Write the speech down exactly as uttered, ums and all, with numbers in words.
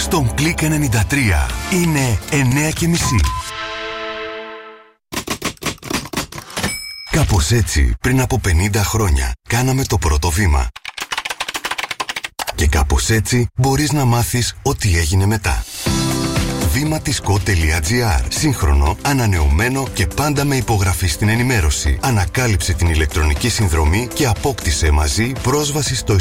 στον Κλικ ενενήντα τρία. Είναι εννιά και μισή. Κάπως έτσι, πριν από πενήντα χρόνια, κάναμε το πρώτο βήμα. Και κάπως έτσι, μπορείς να μάθεις ό,τι έγινε μετά. βήματισκο τελεία τζι άρ. Σύγχρονο, ανανεωμένο και πάντα με υπογραφή στην ενημέρωση. Ανακάλυψε την ηλεκτρονική συνδρομή και απόκτησε μαζί πρόσβαση στο